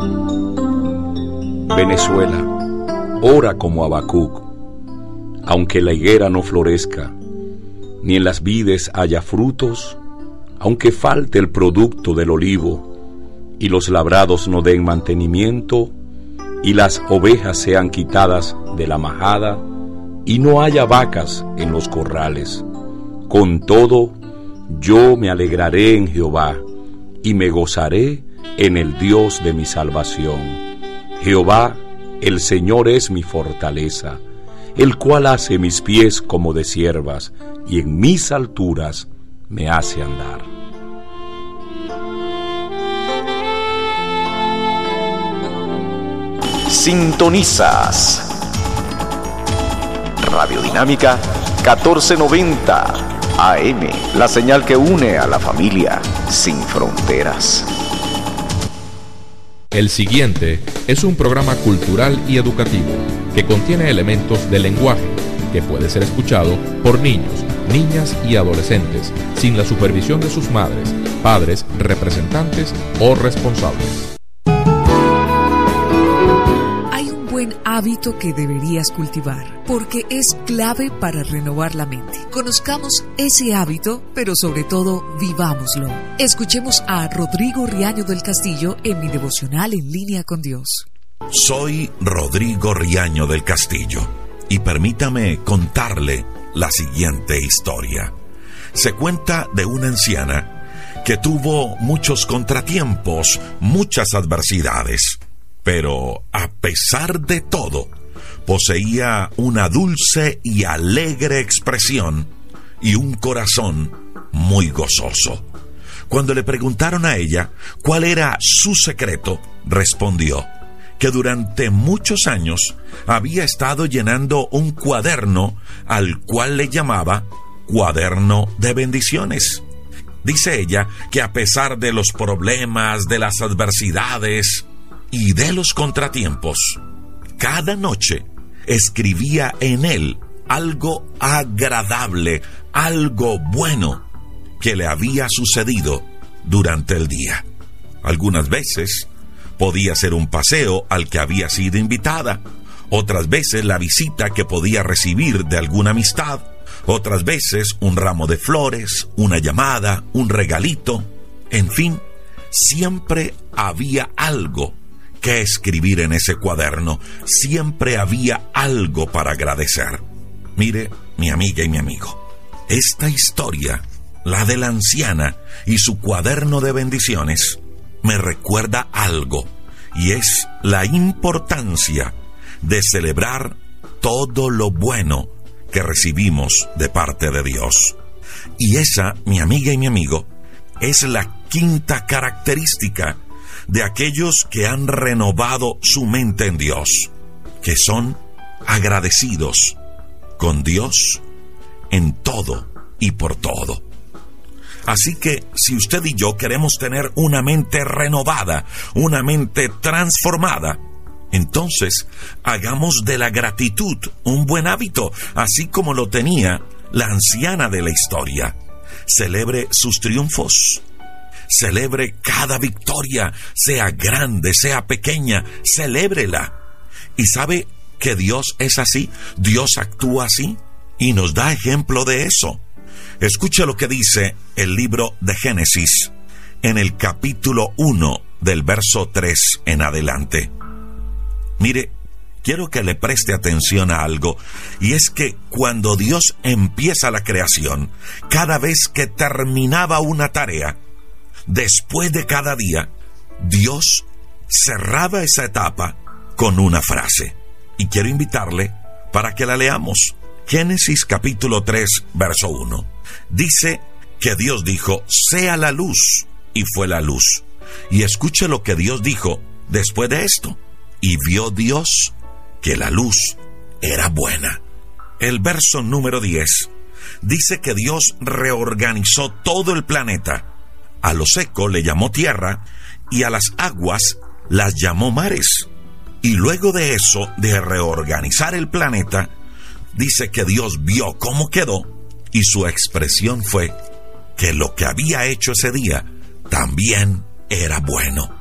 Venezuela, ora como Habacuc. Aunque la higuera no florezca, ni en las vides haya frutos, aunque falte el producto del olivo, y los labrados no den mantenimiento, y las ovejas sean quitadas de la majada, y no haya vacas en los corrales. Con todo, yo me alegraré en Jehová, y me gozaré en el Dios de mi salvación. Jehová, el Señor es mi fortaleza, el cual hace mis pies como de ciervas, y en mis alturas me hace andar. Sintonizas Radiodinámica 1490 AM, la señal que une a la familia sin fronteras. El siguiente es un programa cultural y educativo que contiene elementos de lenguaje que puede ser escuchado por niños, niñas y adolescentes sin la supervisión de sus madres, padres, representantes o responsables. Buen hábito que deberías cultivar, porque es clave para renovar la mente. Conozcamos ese hábito, pero sobre todo vivámoslo. Escuchemos a Rodrigo Riaño del Castillo en mi devocional En Línea con Dios. Soy Rodrigo Riaño del Castillo y permítame contarle la siguiente historia. Se cuenta de una anciana que tuvo muchos contratiempos, muchas adversidades. Pero, a pesar de todo, poseía una dulce y alegre expresión y un corazón muy gozoso. Cuando le preguntaron a ella cuál era su secreto, respondió que durante muchos años había estado llenando un cuaderno al cual le llamaba Cuaderno de Bendiciones. Dice ella que a pesar de los problemas, de las adversidades y de los contratiempos, cada noche escribía en él algo agradable, algo bueno que le había sucedido durante el día. Algunas veces podía ser un paseo al que había sido invitada, otras veces la visita que podía recibir de alguna amistad, otras veces un ramo de flores, una llamada, un regalito, en fin, siempre había algo que escribir en ese cuaderno, siempre había algo para agradecer. Mire, mi amiga y mi amigo, esta historia, la de la anciana y su cuaderno de bendiciones, me recuerda algo, y es la importancia de celebrar todo lo bueno que recibimos de parte de Dios. Y esa, mi amiga y mi amigo, es la quinta característica de aquellos que han renovado su mente en Dios, que son agradecidos con Dios en todo y por todo. Así que si usted y yo queremos tener una mente renovada, una mente transformada, entonces hagamos de la gratitud un buen hábito, así como lo tenía la anciana de la historia. Celebre sus triunfos. Celebre cada victoria, sea grande, sea pequeña, celébrela. Y sabe que Dios es así, Dios actúa así y nos da ejemplo de eso. Escuche lo que dice el libro de Génesis en el capítulo 1 del verso 3 en adelante. Mire, quiero que le preste atención a algo, y es que cuando Dios empieza la creación, cada vez que terminaba una tarea, después de cada día, Dios cerraba esa etapa con una frase. Y quiero invitarle para que la leamos. Génesis capítulo 3, verso 1. Dice que Dios dijo, sea la luz, y fue la luz. Y escuche lo que Dios dijo después de esto. Y vio Dios que la luz era buena. El verso número 10 dice que Dios reorganizó todo el planeta. A lo seco le llamó tierra y a las aguas las llamó mares. Y luego de eso, de reorganizar el planeta, dice que Dios vio cómo quedó y su expresión fue que lo que había hecho ese día también era bueno.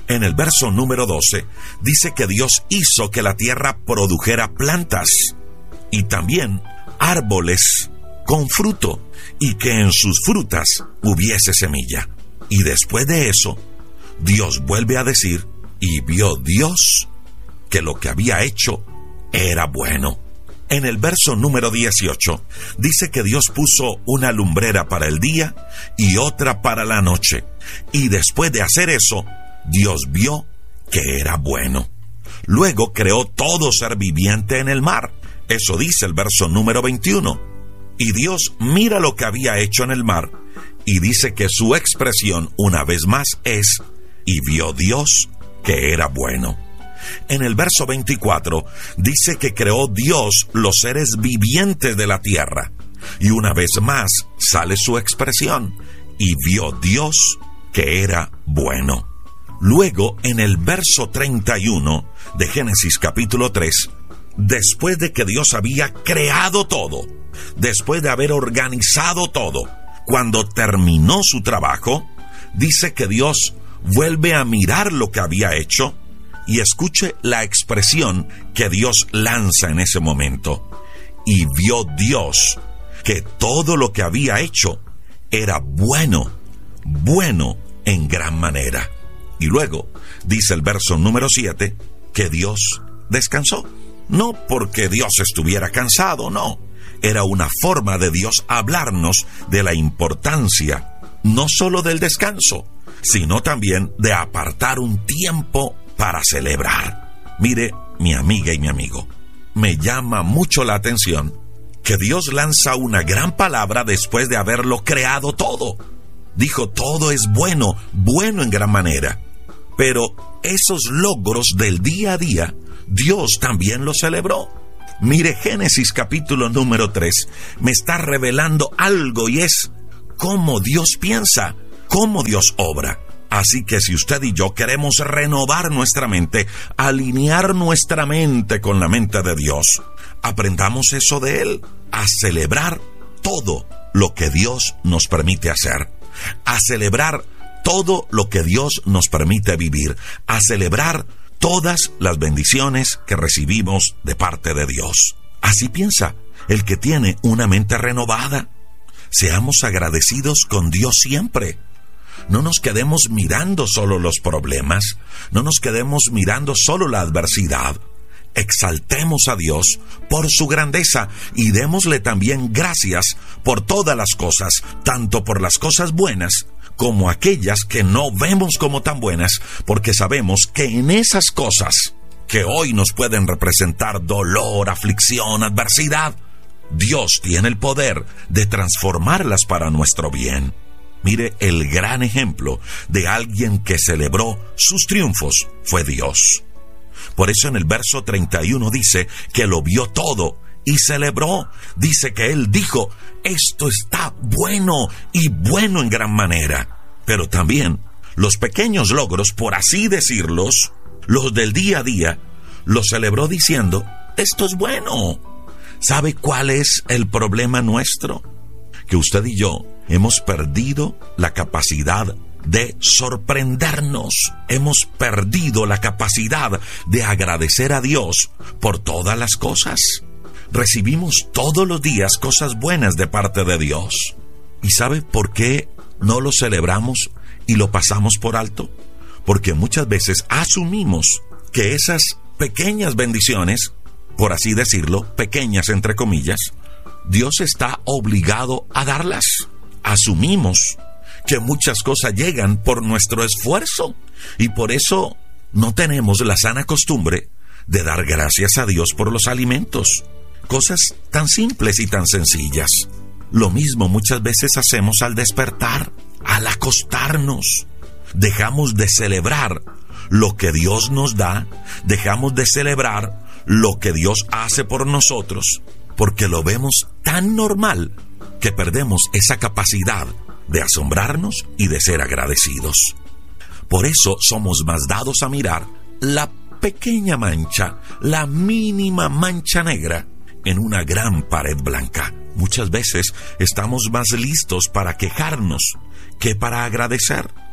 En el verso número 12, dice que Dios hizo que la tierra produjera plantas y también árboles con fruto, y que en sus frutas hubiese semilla. Y después de eso, Dios vuelve a decir, y vio Dios que lo que había hecho era bueno. En el verso número 18, dice que Dios puso una lumbrera para el día y otra para la noche. Y después de hacer eso, Dios vio que era bueno. Luego creó todo ser viviente en el mar. Eso dice el verso número 21. Y Dios mira lo que había hecho en el mar, y dice que su expresión una vez más es, y vio Dios que era bueno. En el verso 24 dice que creó Dios los seres vivientes de la tierra, y una vez más sale su expresión, y vio Dios que era bueno. Luego, en el verso 31 de Génesis capítulo 3, después de que Dios había creado todo, después de haber organizado todo, cuando terminó su trabajo, dice que Dios vuelve a mirar lo que había hecho, y escuche la expresión que Dios lanza en ese momento. Y vio Dios que todo lo que había hecho era bueno, bueno en gran manera. Y luego dice el verso número 7 que Dios descansó. No porque Dios estuviera cansado, no. Era una forma de Dios hablarnos de la importancia, no solo del descanso, sino también de apartar un tiempo para celebrar. Mire, mi amiga y mi amigo, me llama mucho la atención que Dios lanza una gran palabra después de haberlo creado todo. Dijo, todo es bueno, bueno en gran manera. Pero esos logros del día a día, Dios también los celebró. Mire, Génesis capítulo número 3 me está revelando algo, y es cómo Dios piensa, cómo Dios obra. Así que si usted y yo queremos renovar nuestra mente, alinear nuestra mente con la mente de Dios, aprendamos eso de Él, a celebrar todo lo que Dios nos permite hacer, a celebrar todo lo que Dios nos permite vivir, a celebrar todas las bendiciones que recibimos de parte de Dios. Así piensa el que tiene una mente renovada. Seamos agradecidos con Dios siempre. No nos quedemos mirando solo los problemas, no nos quedemos mirando solo la adversidad. Exaltemos a Dios por su grandeza y démosle también gracias por todas las cosas, tanto por las cosas buenas como aquellas que no vemos como tan buenas, porque sabemos que en esas cosas que hoy nos pueden representar dolor, aflicción, adversidad, Dios tiene el poder de transformarlas para nuestro bien. Mire, el gran ejemplo de alguien que celebró sus triunfos fue Dios. Por eso en el verso 31 dice que lo vio todo y celebró. Dice que Él dijo, esto está bueno y bueno en gran manera. Pero también los pequeños logros, por así decirlos, los del día a día, los celebró diciendo, esto es bueno. ¿Sabe cuál es el problema nuestro? Que usted y yo hemos perdido la capacidad de sorprendernos. Hemos perdido la capacidad de agradecer a Dios por todas las cosas. Recibimos todos los días cosas buenas de parte de Dios. ¿Y sabe por qué no lo celebramos y lo pasamos por alto? Porque muchas veces asumimos que esas pequeñas bendiciones, por así decirlo, pequeñas entre comillas, Dios está obligado a darlas. Asumimos que muchas cosas llegan por nuestro esfuerzo y por eso no tenemos la sana costumbre de dar gracias a Dios por los alimentos. Cosas tan simples y tan sencillas. Lo mismo muchas veces hacemos al despertar, al acostarnos. Dejamos de celebrar lo que Dios nos da, dejamos de celebrar lo que Dios hace por nosotros, porque lo vemos tan normal que perdemos esa capacidad de asombrarnos y de ser agradecidos. Por eso somos más dados a mirar la pequeña mancha, la mínima mancha negra en una gran pared blanca. Muchas veces estamos más listos para quejarnos que para agradecer.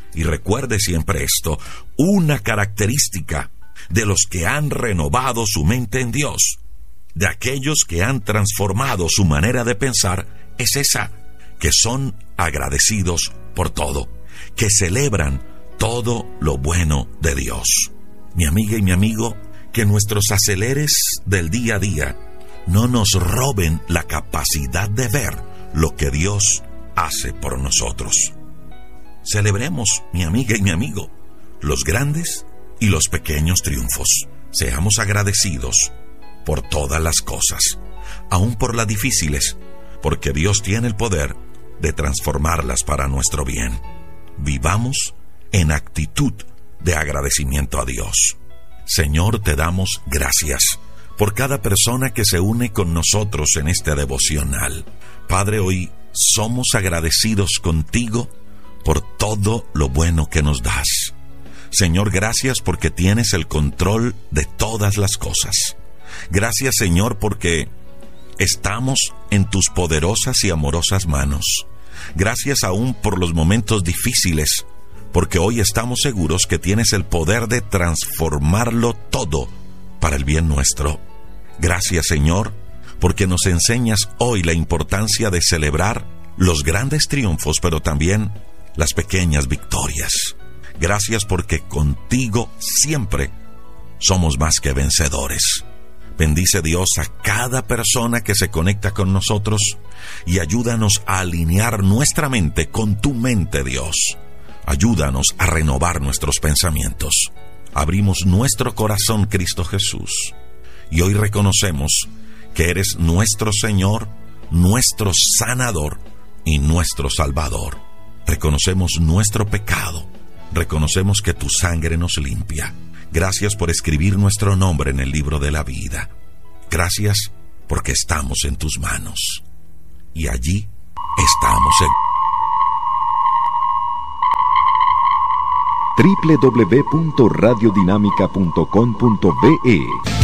Y recuerde siempre esto, una característica de los que han renovado su mente en Dios, de aquellos que han transformado su manera de pensar, es esa, que son agradecidos por todo, que celebran todo lo bueno de Dios. Mi amiga y mi amigo, que nuestros aceleres del día a día no nos roben la capacidad de ver lo que Dios hace por nosotros. Celebremos, mi amiga y mi amigo, los grandes y los pequeños triunfos. Seamos agradecidos por todas las cosas, aun por las difíciles, porque Dios tiene el poder de transformarlas para nuestro bien. Vivamos en actitud de agradecimiento a Dios. Señor, te damos gracias por cada persona que se une con nosotros en este devocional. Padre, hoy somos agradecidos contigo por todo lo bueno que nos das. Señor, gracias porque tienes el control de todas las cosas. Gracias, Señor, porque estamos en tus poderosas y amorosas manos. Gracias aún por los momentos difíciles, porque hoy estamos seguros que tienes el poder de transformarlo todo para el bien nuestro. Gracias, Señor, porque nos enseñas hoy la importancia de celebrar los grandes triunfos, pero también las pequeñas victorias. Gracias porque contigo siempre somos más que vencedores. Bendice, Dios, a cada persona que se conecta con nosotros y ayúdanos a alinear nuestra mente con tu mente, Dios. Ayúdanos a renovar nuestros pensamientos. Abrimos nuestro corazón, Cristo Jesús, y hoy reconocemos que eres nuestro Señor, nuestro sanador y nuestro Salvador. Reconocemos nuestro pecado. Reconocemos que tu sangre nos limpia. Gracias por escribir nuestro nombre en el libro de la vida. Gracias porque estamos en tus manos. Y allí estamos www.radiodinamica.com.be